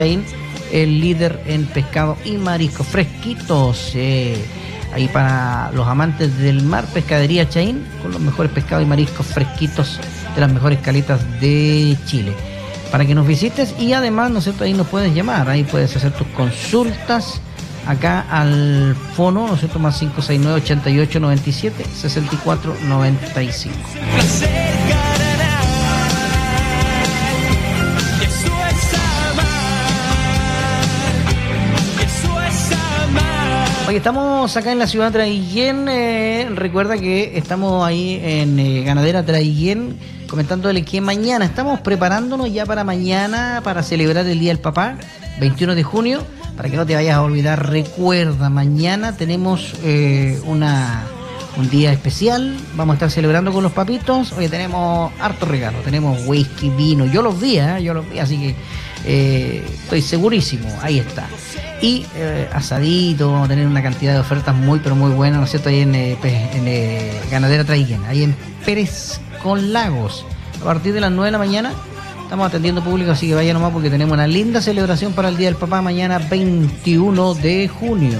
el líder en pescado y mariscos fresquitos. Ahí para los amantes del mar, Pescadería Chaín, con los mejores pescados y mariscos fresquitos de las mejores caletas de Chile. Para que nos visites y además, ¿no es cierto?, ahí nos puedes llamar, ahí puedes hacer tus consultas acá al fono, ¿no es cierto?, más 569-8897-6495. Oye, estamos acá en la ciudad de Traiguén. Recuerda que estamos ahí en Ganadera Traiguén, comentándole que mañana estamos preparándonos ya para mañana, para celebrar el Día del Papá, 21 de junio. Para que no te vayas a olvidar, recuerda, mañana tenemos un día especial. Vamos a estar celebrando con los papitos. Oye, tenemos harto regalo, tenemos whisky, vino. Yo los vi, así que estoy segurísimo. Ahí está. Y asadito, vamos a tener una cantidad de ofertas muy, pero muy buenas, ¿no es cierto? Ahí en Ganadera Traiguén, ahí en Pérez con Lagos. A partir de las 9 de la mañana estamos atendiendo público, así que vaya nomás porque tenemos una linda celebración para el Día del Papá mañana 21 de junio.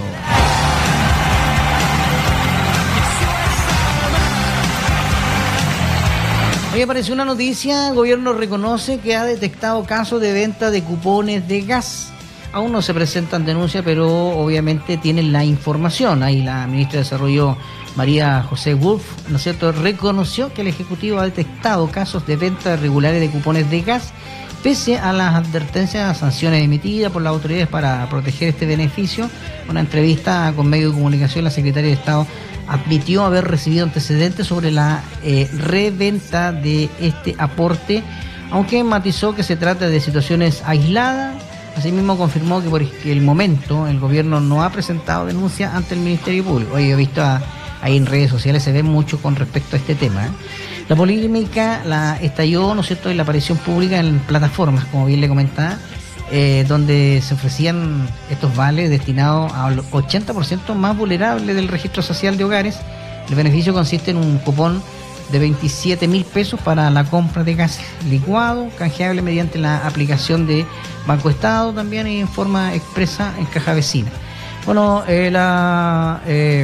Hoy apareció una noticia: el gobierno reconoce que ha detectado casos de venta de cupones de gas. Aún no se presentan denuncias, pero obviamente tienen la información. Ahí la ministra de Desarrollo, María José Wolf, ¿no es cierto?, reconoció que el Ejecutivo ha detectado casos de venta irregulares de cupones de gas, pese a las advertencias, sanciones emitidas por las autoridades para proteger este beneficio. En una entrevista con medios de comunicación, la secretaria de Estado admitió haber recibido antecedentes sobre la reventa de este aporte, aunque matizó que se trata de situaciones aisladas. Asimismo confirmó que por el momento el gobierno no ha presentado denuncia ante el Ministerio Público. Hoy he visto ahí en redes sociales, se ve mucho con respecto a este tema. La polémica la estalló, ¿no es cierto?, en la aparición pública en plataformas, como bien le comentaba, donde se ofrecían estos vales destinados al 80% más vulnerable del registro social de hogares. El beneficio consiste en un cupón de 27.000 pesos para la compra de gas licuado, canjeable mediante la aplicación de Banco Estado, también en forma expresa en caja vecina. Bueno, la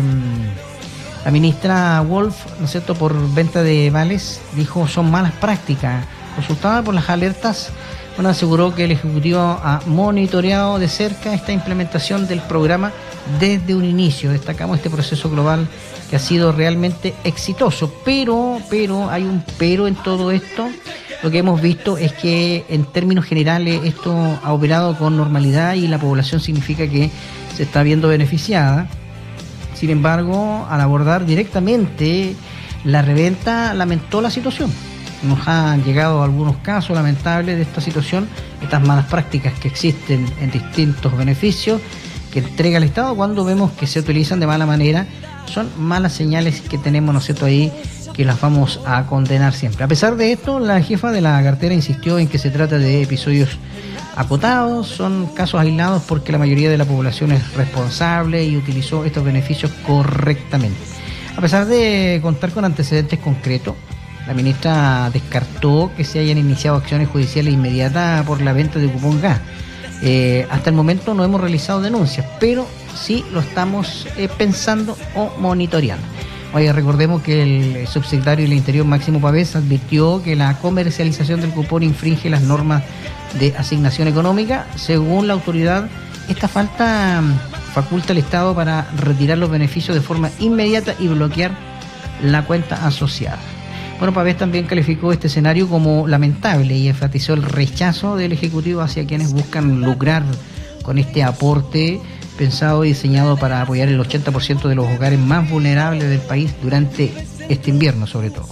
ministra Wolf, ¿no es cierto?, por venta de vales, dijo son malas prácticas. Consultada por las alertas, bueno, aseguró que el Ejecutivo ha monitoreado de cerca esta implementación del programa desde un inicio. Destacamos este proceso global que ha sido realmente exitoso, pero hay un pero en todo esto. Lo que hemos visto es que en términos generales esto ha operado con normalidad y la población significa que se está viendo beneficiada. Sin embargo, al abordar directamente la reventa, lamentó la situación. Nos han llegado algunos casos lamentables de esta situación, estas malas prácticas que existen en distintos beneficios que entrega el Estado cuando vemos que se utilizan de mala manera. Son malas señales que tenemos, ¿no es cierto?, ahí, que las vamos a condenar siempre. A pesar de esto, la jefa de la cartera insistió en que se trata de episodios acotados, son casos aislados porque la mayoría de la población es responsable y utilizó estos beneficios correctamente. A pesar de contar con antecedentes concretos, la ministra descartó que se hayan iniciado acciones judiciales inmediatas por la venta de cupón gas. Hasta el momento no hemos realizado denuncias, pero sí lo estamos pensando o monitoreando. Oye, recordemos que el subsecretario del Interior, Máximo Pavés, advirtió que la comercialización del cupón infringe las normas de asignación económica. Según la autoridad, esta falta faculta al Estado para retirar los beneficios de forma inmediata y bloquear la cuenta asociada. Bueno, Pavés también calificó este escenario como lamentable y enfatizó el rechazo del Ejecutivo hacia quienes buscan lucrar con este aporte pensado y diseñado para apoyar el 80% de los hogares más vulnerables del país durante este invierno, sobre todo.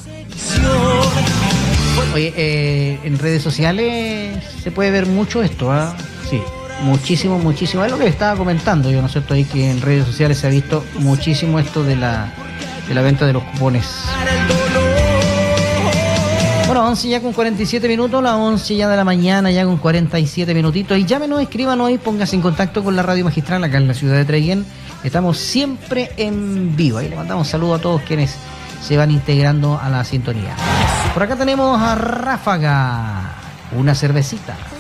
Oye, en redes sociales se puede ver mucho esto, ¿eh? Sí, muchísimo. Es lo que le estaba comentando yo, ¿no es cierto? Ahí que en redes sociales se ha visto muchísimo esto de la venta de los cupones. Bueno, 11 ya con 47 minutos, las 11 ya de la mañana, ya con 47 minutitos. Y llámenos, escríbanos y póngase en contacto con la Radio Magistral acá en la ciudad de Traiguén. Estamos siempre en vivo. Ahí le mandamos saludos a todos quienes se van integrando a la sintonía. Por acá tenemos a Ráfaga, una cervecita.